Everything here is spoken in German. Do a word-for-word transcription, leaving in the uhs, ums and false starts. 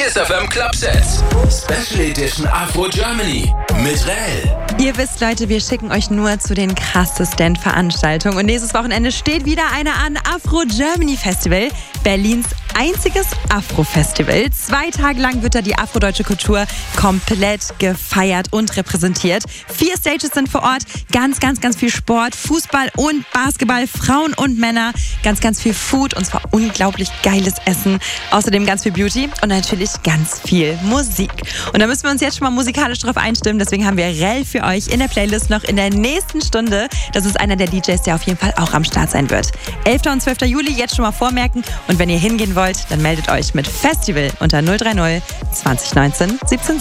Kiss F M Clubsets. Special Edition Afro Germany mit Rell. Ihr wisst, Leute, wir schicken euch nur zu den krassesten Veranstaltungen. Und nächstes Wochenende steht wieder eine an. Afro Germany Festival. Berlins einziges Afro-Festival. Zwei Tage lang wird da die afrodeutsche Kultur komplett gefeiert und repräsentiert. Vier Stages sind vor Ort. Ganz, ganz, ganz viel Sport, Fußball und Basketball, Frauen und Männer. Ganz, ganz viel Food und zwar unglaublich geiles Essen. Außerdem ganz viel Beauty und natürlich ganz viel Musik. Und da müssen wir uns jetzt schon mal musikalisch drauf einstimmen. Deswegen haben wir Rell für euch in der Playlist noch in der nächsten Stunde. Das ist einer der D Js, der auf jeden Fall auch am Start sein wird. elfter und zwölfter Juli jetzt schon mal vormerken. Und wenn ihr hingehen wollt, dann meldet euch mit Festival unter null drei null zwanzig neunzehn siebzehn